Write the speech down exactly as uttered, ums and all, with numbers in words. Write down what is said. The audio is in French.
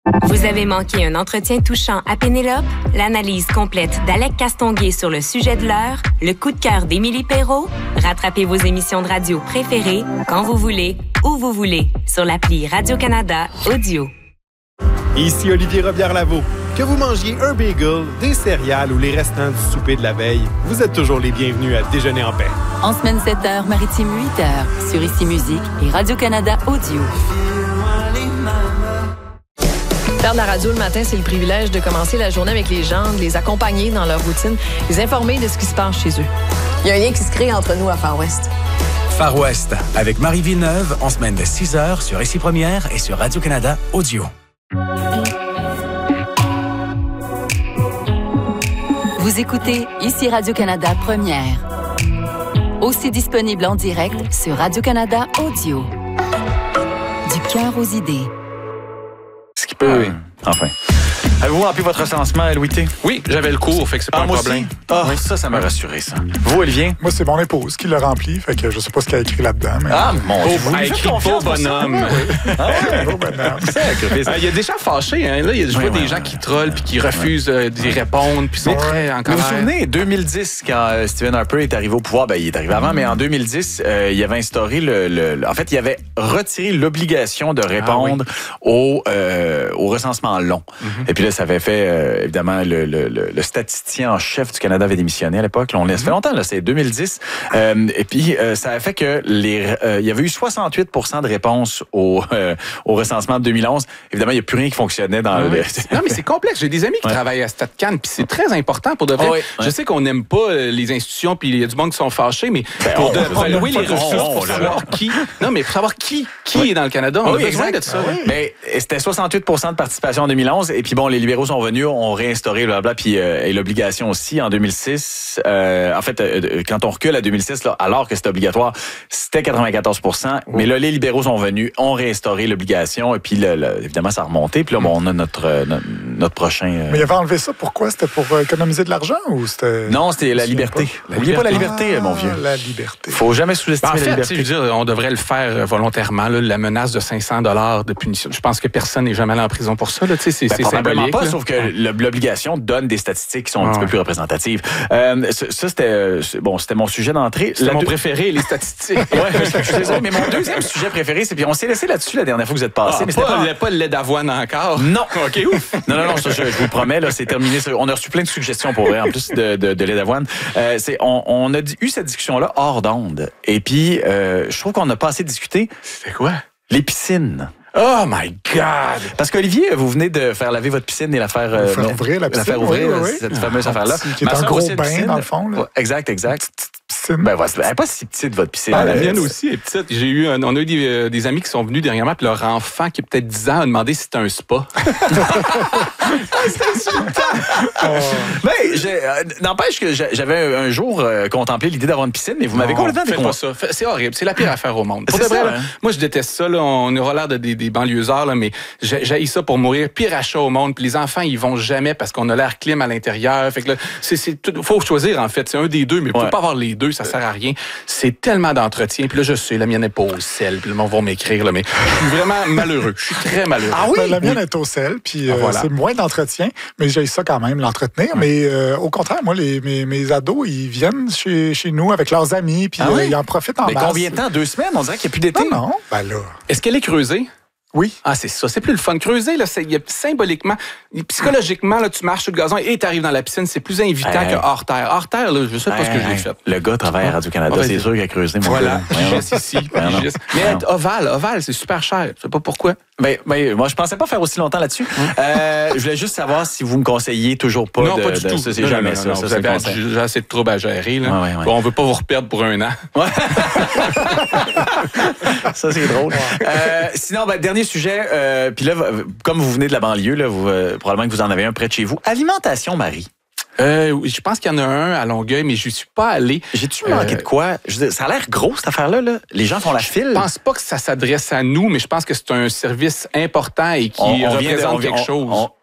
Vous avez manqué un entretien touchant à Pénélope? L'analyse complète d'Alec Castonguay sur le sujet de l'heure? Le coup de cœur d'Émilie Perrault? Rattrapez vos émissions de radio préférées quand vous voulez, où vous voulez, sur l'appli Radio-Canada Audio. Ici Olivier Robillard-Lavaux. Que vous mangiez un bagel, des céréales ou les restants du souper de la veille, vous êtes toujours les bienvenus à Déjeuner en paix. En semaine sept heures, maritime huit heures, sur Ici Musique et Radio-Canada Audio. Faire de la radio le matin, c'est le privilège de commencer la journée avec les gens, de les accompagner dans leur routine, les informer de ce qui se passe chez eux. Il y a un lien qui se crée entre nous à Far West. Far West, avec Marie Villeneuve, en semaine de six heures sur Ici Première et sur Radio-Canada Audio. Vous écoutez Ici Radio-Canada Première. Aussi disponible en direct sur Radio-Canada Audio. Du cœur aux idées. Ce qui peut, oui. Enfin. Avez-vous rempli votre recensement, Louis T? Oui, j'avais le cours, fait que c'est pas ah, un moi problème. Aussi? Ah, oui. ça, ça m'a rassuré, ça. Vous, Olivier? Moi, c'est mon épouse qui l'a rempli, fait que je sais pas ce qu'elle a écrit là-dedans. Mais... Ah, mon Dieu! Oh, elle écrit beau bonhomme. Ah ouais, beau bonhomme. Il y a des gens fâchés, hein. Là, il y a je vois oui, des oui, gens oui. qui trollent puis qui refusent euh, d'y répondre, puis sont mais, très en colère. Vous vous souvenez, deux mille dix, quand euh, Stephen Harper est arrivé au pouvoir, ben, il est arrivé avant, mm. mais en deux mille dix, euh, il avait instauré le, le, le... En fait, il avait retiré l'obligation de répondre ah, oui. au, euh, au recensement long. Mm-hmm. Et puis là, ça avait fait... Euh, évidemment, le, le, le, le statisticien en chef du Canada avait démissionné à l'époque. Là, on mm-hmm. Ça fait longtemps, là, c'est deux mille dix. Euh, et puis, euh, ça a fait que les, euh, il y avait eu soixante-huit pour cent de réponses au, euh, au recensement de deux mille onze. Évidemment, il n'y a plus rien qui fonctionnait dans oui. le... Non, mais c'est complexe. J'ai des amis qui ouais. travaillent à StatCan, puis c'est très important pour de vrai. Oh, oui. Je ouais. sais qu'on n'aime pas les institutions, puis il y a du monde qui sont fâchés, mais ben, pour évaluer les ressources, on, pour savoir là. qui... Non, mais pour savoir qui, qui oui. est dans le Canada, on oh, a oui, besoin exact. de ça. Ah, oui. Mais c'était soixante-huit pour cent de participation en deux mille onze. Et puis bon, les libéraux sont venus, ont réinstauré blabla, puis euh, et l'obligation aussi en deux mille six. Euh, en fait, euh, quand on recule à deux mille six, là, alors que c'était obligatoire, c'était quatre-vingt-quatorze pour cent. Oh. Mais là, les libéraux sont venus, ont réinstauré l'obligation, et puis le, le, évidemment, ça a remonté. Puis là, bon, on a notre euh, notre, notre prochain. Euh... Mais il avait enlevé ça. Pourquoi? C'était pour économiser de l'argent ou c'était? Non, c'était la liberté. Pas. N'oubliez pas la liberté, ah, mon vieux. La liberté. Faut jamais sous-estimer en fait, la liberté. Je veux dire, on devrait le faire volontairement. Là, la menace de cinq cents dollars de punition. Je pense que personne n'est jamais allé en prison pour ça. Là, c'est, ben, c'est symbolique. Pas, là. sauf que l'obligation donne des statistiques qui sont ah, un petit peu plus représentatives. Euh, ça, c'était bon, c'était mon sujet d'entrée. C'était mon deux... préféré, les statistiques. Ouais, je suis désolé, mais mon deuxième sujet préféré, c'est puis on s'est laissé là-dessus la dernière fois que vous êtes passé. Ah, mais pas, c'était pas... pas le lait d'avoine encore. Non. Ok, ouf. Non, non, non, ça, je, je vous promets, là, c'est terminé. On a reçu plein de suggestions pour vrai, en plus de, de, de lait d'avoine. Euh, c'est, on, on a eu cette discussion-là hors d'onde. Et puis, euh, je trouve qu'on n'a pas assez discuté. C'est quoi? Les piscines. Oh my God! Parce qu'Olivier, vous venez de faire laver votre piscine et la faire, euh, faire ouvrir la piscine. La faire ouvrir, oui, oui, oui. cette fameuse ah, affaire-là. Qui est un gros bain, piscine. Dans le fond. Là. Exact, exact. Piscine. Ben, ouais, elle n'est pas si petite, votre piscine. Ah, la mienne aussi est petite. J'ai eu, un, on a eu des, euh, des amis qui sont venus dernièrement, puis leur enfant, qui a peut-être dix ans, a demandé si c'était un spa. C'est insultant! Oh. Ben, euh, n'empêche que j'avais un jour euh, contemplé l'idée d'avoir une piscine, mais vous m'avez complètement déconseillé. Faites pas ça. C'est horrible. C'est la pire affaire au monde. Pour c'est de vrai, ça, là, hein? Moi, je déteste ça. Là. On aura l'air de, des, des banlieusards, là, mais j'ai ça pour mourir. Pire achat au monde. Puis les enfants, ils vont jamais parce qu'on a l'air clim à l'intérieur. Fait que là, c'est, c'est tout, faut choisir, en fait. C'est un des deux, mais vous ouais. pouvez pas avoir les deux, ça sert à rien. C'est tellement d'entretien. Puis là, je sais, la mienne n'est pas au sel. Puis le monde va m'écrire, là, mais je suis vraiment malheureux. Je suis très malheureux. Ah oui? Ben, la mienne oui. est au sel, puis euh, ah, voilà. c'est moins d'entretien, mais j'ai ça quand même, l'entretenir. Ouais. Mais euh, au contraire, moi, les, mes, mes ados, ils viennent chez, chez nous avec leurs amis, puis ah oui? euh, ils en profitent en mais masse. Combien de temps? Deux semaines? On dirait qu'il n'y a plus d'été. Non, non. Ben là. Est-ce qu'elle est creusée? Oui. Ah, c'est ça. C'est plus le fun. Creuser, là, c'est, y a, symboliquement, psychologiquement, là, tu marches sur le gazon et tu arrives dans la piscine. C'est plus invitant hey. que hors terre. Hors terre, là, je sais pas hey, ce que hey. j'ai fait. Le gars travaille à Radio-Canada, oh, c'est sûr qu'il a creusé. Mon voilà. Je reste ici. Mais être ovale, ovale, c'est super cher. Je sais pas pourquoi. Ben, ben, moi, je pensais pas faire aussi longtemps là-dessus. Hum. Euh, je voulais juste savoir si vous me conseillez toujours pas non, de... pas du de, tout. Ça, c'est non, jamais non, ça. Non, ça, vous ça avez j'ai assez de troubles à gérer. Là. Ouais, ouais, ouais. Bon, on veut pas vous reperdre pour un an. Ouais. Ça, c'est drôle. Euh, sinon, ben, dernier sujet. Euh, Puis là, comme vous venez de la banlieue, là, vous, euh, probablement que vous en avez un près de chez vous. Alimentation, Marie. Euh, je pense qu'il y en a un à Longueuil, mais je suis pas allé. J'ai-tu euh... manqué de quoi? Je veux dire, ça a l'air gros, cette affaire-là. Là. Les gens font la file. Je pense pas que ça s'adresse à nous, mais je pense que c'est un service important et qui on, on représente de, on, quelque on, chose. On,